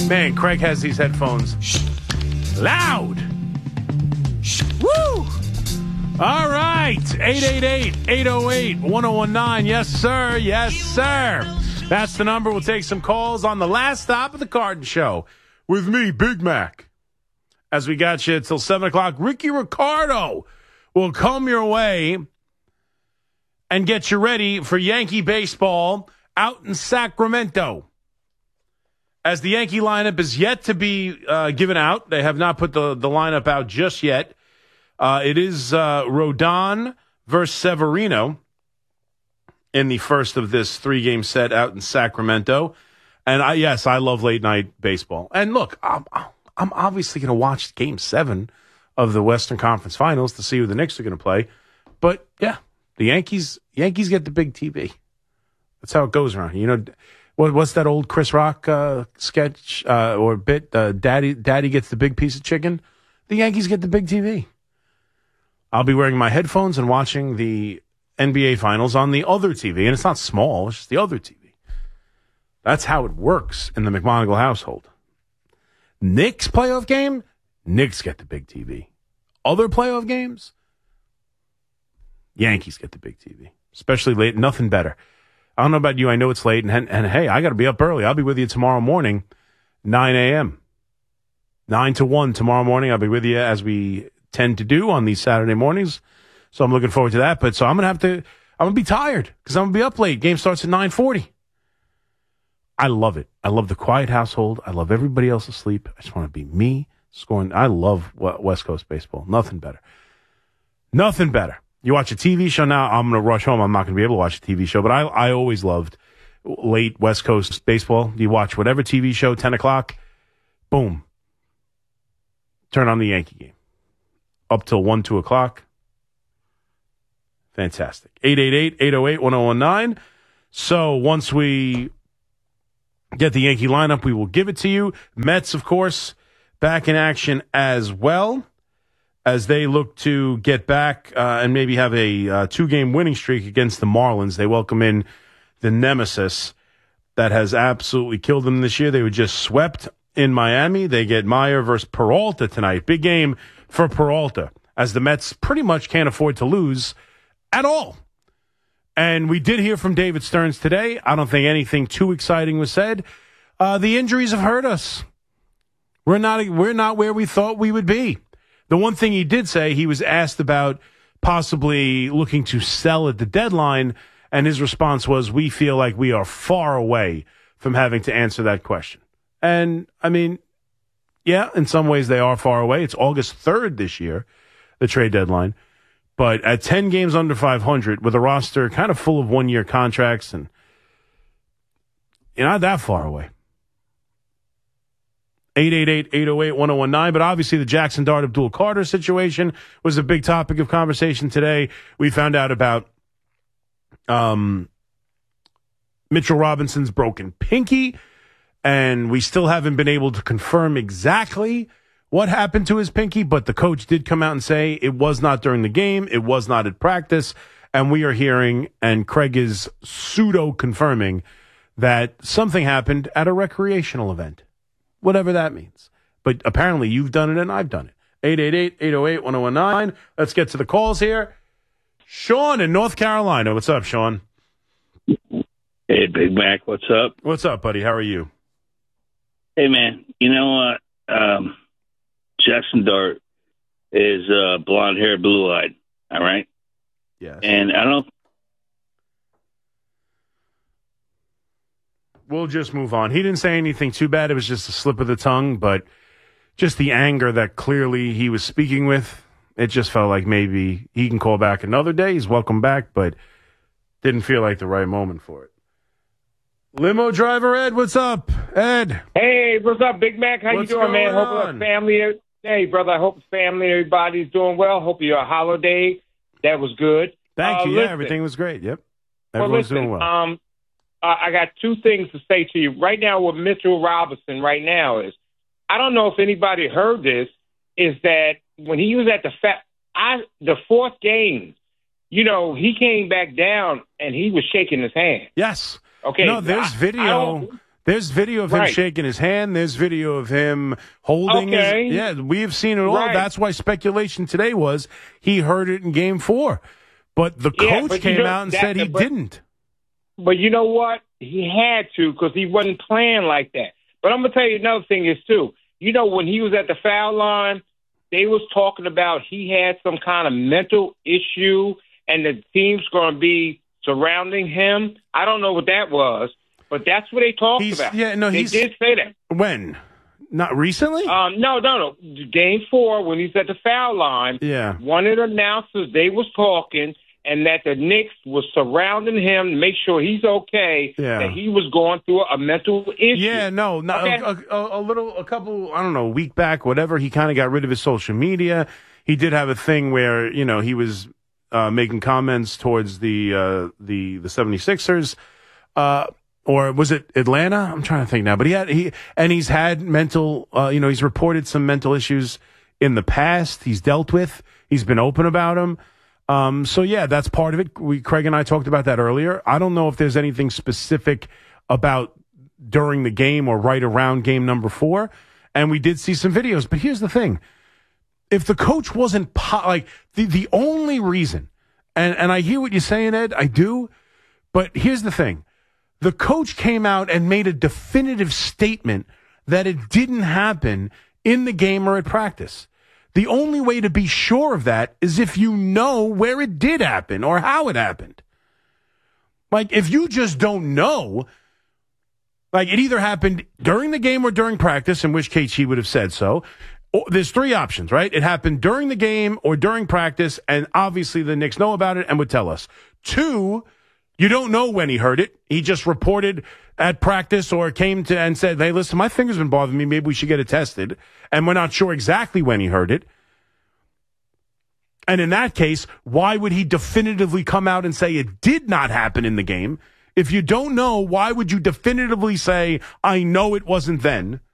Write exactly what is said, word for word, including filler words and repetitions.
Man, Craig has these headphones loud. Woo! All right. eight eight eight, eight oh eight, one oh one nine. Yes, sir. Yes, sir. That's the number. We'll take some calls on the last stop of the Carton Show with me, Big Mac. As we got you until seven o'clock, Ricky Ricardo will come your way and get you ready for Yankee baseball out in Sacramento. As the Yankee lineup is yet to be uh, given out. They have not put the, the lineup out just yet. Uh, it is uh, Rodon versus Severino in the first of this three-game set out in Sacramento. And, I, yes, I love late-night baseball. And, look, I'm, I'm obviously going to watch Game seven of the Western Conference Finals to see who the Knicks are going to play. But, yeah, the Yankees Yankees get the big T V. That's how it goes around. You know, what, what's that old Chris Rock uh, sketch uh, or bit? Uh, Daddy, Daddy gets the big piece of chicken. The Yankees get the big T V. I'll be wearing my headphones and watching the N B A Finals on the other T V. And it's not small. It's just the other T V. That's how it works in the McMonagle household. Knicks playoff game, Knicks get the big T V. Other playoff games, Yankees get the big T V. Especially late, nothing better. I don't know about you. I know it's late. And, and, and hey, I got to be up early. I'll be with you tomorrow morning, nine a.m. nine to one tomorrow morning. I'll be with you as we tend to do on these Saturday mornings. So I'm looking forward to that. But so I'm going to have to, I'm going to be tired because I'm going to be up late. Game starts at nine forty. I love it. I love the quiet household. I love everybody else asleep. I just want to be me scoring. I love West Coast baseball. Nothing better. Nothing better. You watch a T V show now, I'm going to rush home. I'm not going to be able to watch a T V show, but I, I always loved late West Coast baseball. You watch whatever T V show, ten o'clock, boom. Turn on the Yankee game. Up till one, two o'clock. Fantastic. eight eight eight, eight oh eight, one oh one nine. So once we get the Yankee lineup, we will give it to you. Mets, of course, back in action as well, as they look to get back uh, and maybe have a uh, two-game winning streak against the Marlins. They welcome in the nemesis that has absolutely killed them this year. They were just swept in Miami. They get Meyer versus Peralta tonight. Big game for Peralta, as the Mets pretty much can't afford to lose at all. And we did hear from David Stearns today. I don't think anything too exciting was said. Uh, the injuries have hurt us. We're not, we're not where we thought we would be. The one thing he did say, he was asked about possibly looking to sell at the deadline, and his response was, we feel like we are far away from having to answer that question. And, I mean, yeah, in some ways they are far away. It's August third this year, the trade deadline. But at ten games under five hundred, with a roster kind of full of one-year contracts, and you're not that far away. eight eight eight, eight oh eight, one oh one nine. But obviously the Jackson Dart Abdul Carter situation was a big topic of conversation today. We found out about um, Mitchell Robinson's broken pinky, and we still haven't been able to confirm exactly what happened to his pinky, but the coach did come out and say it was not during the game, it was not at practice, and we are hearing, and Craig is pseudo-confirming, that something happened at a recreational event. Whatever that means. But apparently you've done it and I've done it. eight eight eight, eight oh eight, one oh one nine. Let's get to the calls here. Sean in North Carolina. What's up, Sean? Hey, Big Mac. What's up? What's up, buddy? How are you? Hey, man. You know what? Um, Jackson Dart is uh, blonde hair, blue-eyed. All right? Yes. And I don't... We'll just move on. He didn't say anything too bad. It was just a slip of the tongue, but just the anger that clearly he was speaking with, it just felt like maybe he can call back another day. He's welcome back, but didn't feel like the right moment for it. Limo driver Ed, what's up? Ed. Hey, what's up, Big Mac? How what's you doing, man? Hope on? your family. Hey, brother. I hope the family, everybody's doing well. Hope your holiday that was good. Thank uh, you. listen, yeah, everything was great. Yep, well, everyone's listen, doing well. Um, I got two things to say to you right now. With Mitchell Robinson, right now is I don't know if anybody heard this. Is that when he was at the fa- I the fourth game, you know, he came back down and he was shaking his hand. Yes. Okay. No, there's I, video. I There's video of him Right. shaking his hand. There's video of him holding Okay. his... Yeah, we have seen it all. Right. That's why speculation today was he heard it in game four. But the Yeah, coach but you came know, out and that- said he but- didn't. But you know what? He had to because he wasn't playing like that. But I'm going to tell you another thing is, too. You know, when he was at the foul line, they was talking about he had some kind of mental issue and the team's going to be surrounding him. I don't know what that was, but that's what they talked He's, about. yeah, no, they he's... did say that. When? Not recently? Um, no, no, no. Game four, when he's at the foul line, yeah. one of the announcers, they was talking, and that the Knicks was surrounding him to make sure he's okay, Yeah. that he was going through a mental issue. Yeah, no, no Okay. a, a, a little, a couple, I don't know, a week back, whatever, he kind of got rid of his social media. He did have a thing where, you know, he was uh, making comments towards the, uh, the, the 76ers, uh, or was it Atlanta? I'm trying to think now, but he had, he, and he's had mental, uh, you know, he's reported some mental issues in the past. He's dealt with, he's been open about them. Um, so yeah, that's part of it. We, Craig and I talked about that earlier. I don't know if there's anything specific about during the game or right around game number four. And we did see some videos, but here's the thing. If the coach wasn't po- like the, the only reason, and, and I hear what you're saying, Ed, I do, but here's the thing. The coach came out and made a definitive statement that it didn't happen in the game or at practice. The only way to be sure of that is if you know where it did happen or how it happened. Like, if you just don't know, like, it either happened during the game or during practice, in which case he would have said so. Or, there's three options, right? It happened during the game or during practice, and obviously the Knicks know about it and would tell us. Two, you don't know when he heard it. He just reported at practice or came to and said, hey, listen, my finger's been bothering me. Maybe we should get it tested. And we're not sure exactly when he heard it. And in that case, why would he definitively come out and say it did not happen in the game? If you don't know, why would you definitively say, I know it wasn't then?